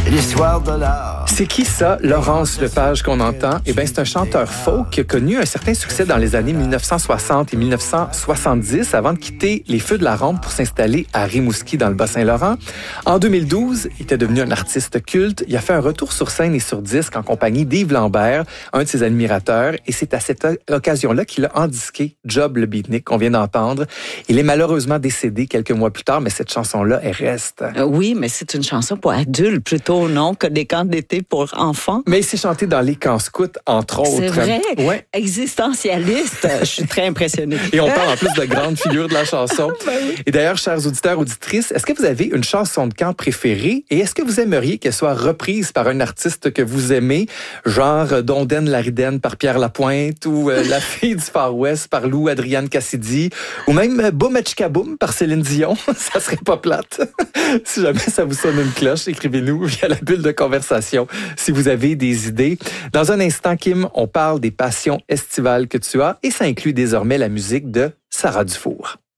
l'histoire de l'art. C'est qui ça, Laurence Lepage, qu'on entend? Eh bien, c'est un chanteur folk qui a connu un certain succès dans les années 1960 et 1970 avant de quitter les feux de la rampe pour s'installer à Rimouski, dans le Bas-Saint-Laurent. En 2012, il était devenu un artiste culte. Il a fait un retour sur scène et sur disque en compagnie d'Yves Lambert, un de ses admirateurs, et c'est à cette occasion-là qu'il a endisqué Job le beatnik qu'on vient d'entendre. Il est malheureusement décédé quelques mois plus tard, mais cette chanson-là, elle reste. Oui, mais c'est une chanson pour adultes plutôt, non, que des camps d'été pour enfants. Mais il s'est chanté dans les camps scouts, entre autres. C'est vrai? Ouais. Existentialiste. Je suis très impressionnée. Et on parle en plus de grandes figures de la chanson. Ben oui. Et d'ailleurs, chers auditeurs, auditrices, est-ce que vous avez une chanson de camp préférée et est-ce que vous aimeriez qu'elle soit reprise par un artiste que vous aimez, genre Dondaine Laridène par Pierre Lapointe ou La fille du Far West par Lou Adrienne Cassidy ou même Boum Chika Boum par Céline Dion? Ça serait pas plate. Si jamais ça vous sonne une cloche, écrivez-nous via la bulle de conversation si vous avez des idées. Dans un instant, Kim, on parle des passions estivales que tu as et ça inclut désormais la musique de Sarah Dufour.